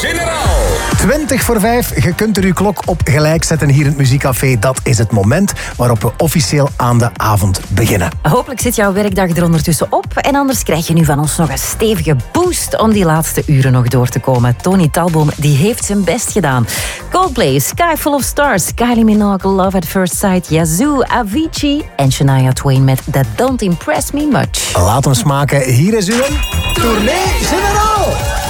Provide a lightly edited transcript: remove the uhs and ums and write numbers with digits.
Generaal. 5:20. Je kunt er uw klok op gelijk zetten hier in het Muziekcafé. Dat is het moment waarop we officieel aan de avond beginnen. Hopelijk zit jouw werkdag er ondertussen op. En anders krijg je nu van ons nog een stevige boost om die laatste uren nog door te komen. Tony Talboom die heeft zijn best gedaan. Coldplay, Sky Full of Stars, Kylie Minogue, Love at First Sight, Yazoo, Avicii en Shania Twain met That Don't Impress Me Much. Laat hem smaken. Hier is uw Tournee Generaal.